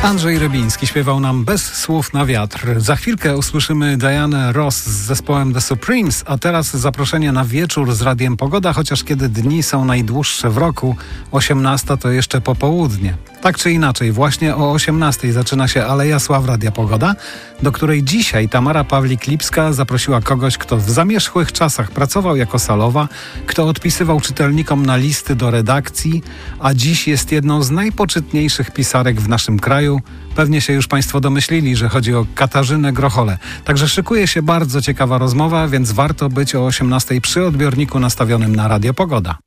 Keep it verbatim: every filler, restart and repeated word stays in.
Andrzej Rybiński śpiewał nam bez słów na wiatr. Za chwilkę usłyszymy Dianę Ross z zespołem The Supremes, a teraz zaproszenie na wieczór z Radiem Pogoda, chociaż kiedy dni są najdłuższe w roku, osiemnasta to jeszcze popołudnie. Tak czy inaczej, właśnie o osiemnastej zaczyna się Aleja Sław Radia Pogoda, do której dzisiaj Tamara Pawlik-Lipska zaprosiła kogoś, kto w zamierzchłych czasach pracował jako salowa, kto odpisywał czytelnikom na listy do redakcji, a dziś jest jedną z najpoczytniejszych pisarek w naszym kraju. Pewnie się już Państwo domyślili, że chodzi o Katarzynę Grocholę. Także szykuje się bardzo ciekawa rozmowa, więc warto być o osiemnastej przy odbiorniku nastawionym na Radio Pogoda.